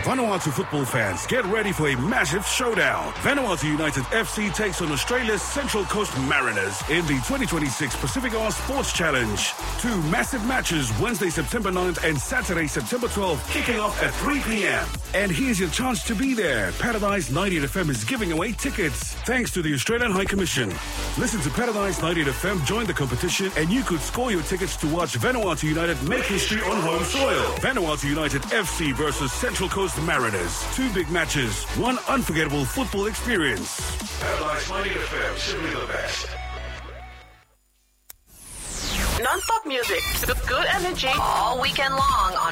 Vanuatu football fans, get ready for a massive showdown. Vanuatu United FC takes on Australia's Central Coast Mariners in the 2026 Pacific Island Sports Challenge. Two massive matches, Wednesday, September 9th and Saturday, September 12th, kicking off at 3 p.m. And here's your chance to be there. Paradise 98 FM is giving away tickets thanks to the Australian High Commission. Listen to Paradise 98 FM, join the competition, and you could score your tickets to watch Vanuatu United make history on home soil. Vanuatu United FC versus Central Coast Mariners. Two big matches, one unforgettable football experience. Paradise 98 FM, simply the best. Non-stop music, good energy all weekend long on